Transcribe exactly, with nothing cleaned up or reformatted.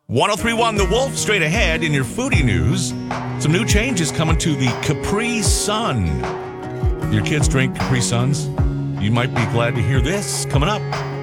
ten thirty-one The Wolf straight ahead in your foodie news. Some new changes coming to the Capri Sun. Your kids drink Capri Suns? You might be glad to hear this coming up.